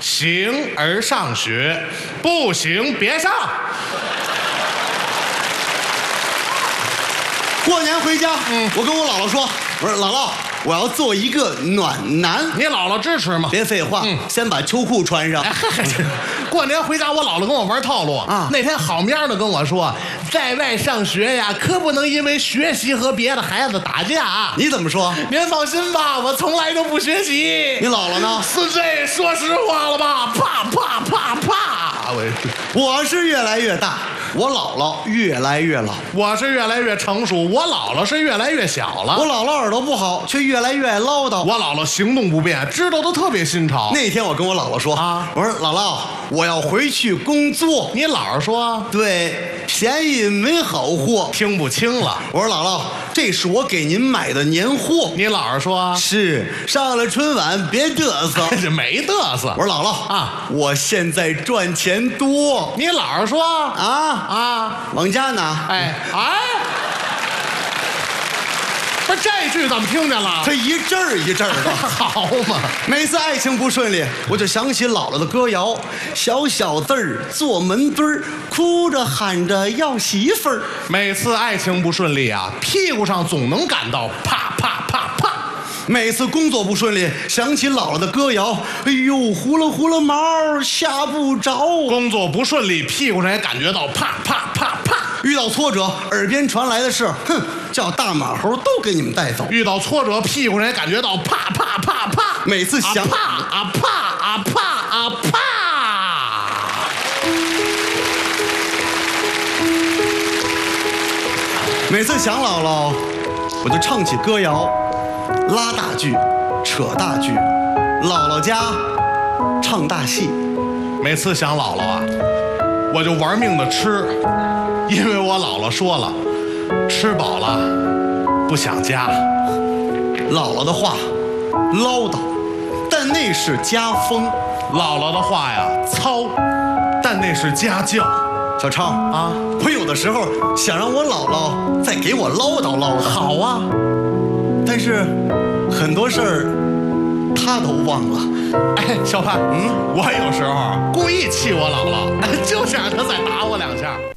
行而上学，不行别上。 过年回家，我跟我姥姥说，我说姥姥，我要做一个暖男。 你姥姥支持吗？ 别废话，先把秋裤穿上。 过年回家，我姥姥跟我玩套路啊。那天好面的跟我说，在外上学呀，可不能因为学习和别的孩子打架。 你怎么说？ 您放心吧，我从来都不学习。 你姥姥呢？ 是这，说实话了吧？啪啪啪啪！ 我是越来越大，我姥姥越来越老。 我是越来越成熟，我姥姥是越来越小了。 我姥姥耳朵不好，却越来越爱唠叨。 我姥姥行动不便，知道的特别新潮。 那天我跟我姥姥说啊，我说姥姥，我要回去工作。 你姥姥说， 对，便宜没好货。 听不清了。 我说姥姥，这是我给您买的年货。 你姥姥说， 是上了春晚别嘚瑟。 这没嘚瑟。 我说姥姥啊，我现在赚钱多。 你姥姥说往家拿。 哎，不是这句怎么听见了？ 这一阵儿一阵儿的， 好嘛！ 每次爱情不顺利，我就想起姥姥的歌谣：小小字儿坐门墩儿，哭着喊着要媳妇儿。 每次爱情不顺利啊，屁股上总能感到啪啪啪啪。 每次工作不顺利，想起姥姥的歌谣：哎呦，呼了呼了毛下不着。 工作不顺利，屁股上也感觉到啪啪啪啪。 遇到挫折，耳边传来的是：哼，叫大马猴都给你们带走。 遇到挫折，屁股上也感觉到啪啪啪啪。 每次想啪啊啪啊啪啊啪。 每次想姥姥，我就唱起歌谣，拉大句，扯大句，姥姥家唱大戏。 每次想姥姥啊，我就玩命的吃，因为我姥姥说了，吃饱了不想家。 姥姥的话唠叨，但那是家风； 姥姥的话呀糙，但那是家教。 小昌啊，我有的时候想让我姥姥再给我唠叨唠叨。 好啊， 但是很多事儿她都忘了。 哎，小潘，我有时候故意气我姥姥，就想让她再打我两下。